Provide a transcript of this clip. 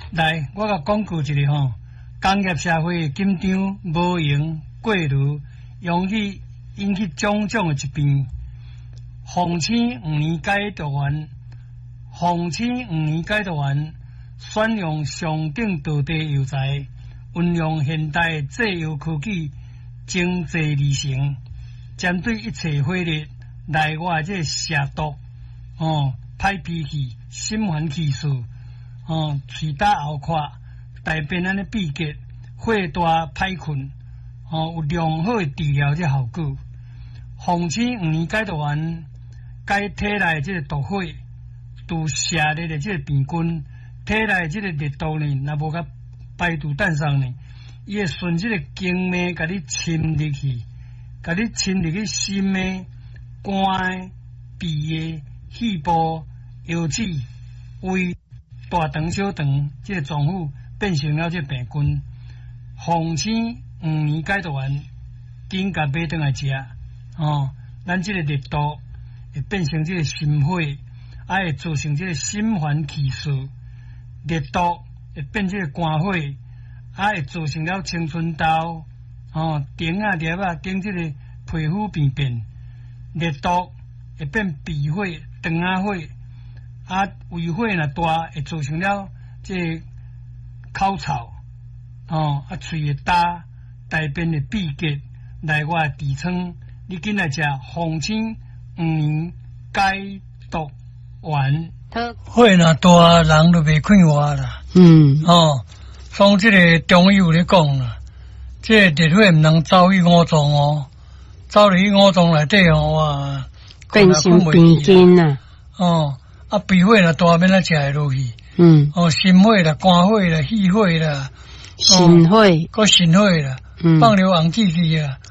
来，我甲讲句一个吼，工业社会紧张无用过炉，容易引起种种的疾病。防青5年解毒丸，防青5年解毒丸，选用上等道地药材，运用现代制药科技，精制而成，针对一切火热、内外这蛇毒、歹脾气、心烦气数、喙打喉壳、大便安尼闭结、火大歹困，有良好的治疗这效果。防青5年解毒丸，解体内这个毒火，除蛇热的这个病菌，体内这个热毒呢，若无甲排除诞生呢，伊会顺这个经脉甲你侵入去，甲你侵入去心的、肝的、鼻的、肺部、腰子、胃、大肠、小肠，这个脏腑变成了这病菌。防青5年解毒丸，紧甲买转来食，咱这个热毒会变成这个心火，会造成这个心烦气躁，热毒会变这个肝火，会造成了青春痘，顶啊、裂啊、顶这个皮肤病变，热毒会变鼻火、肠啊火，胃火若大，会造成了这口臭，喙会焦，大便会闭结，内外痔疮，你紧来食防青5年解毒丸。火若大，人就袂快活啦。从这个中医有咧讲啦，这个热火毋能走去五脏哦，走入去五脏内底哇， 变成病菌啦。 鼻火若大，免哪食会落去。心火啦、肝火啦、肺火啦、 心火， 个心火啦，放流红气去啦。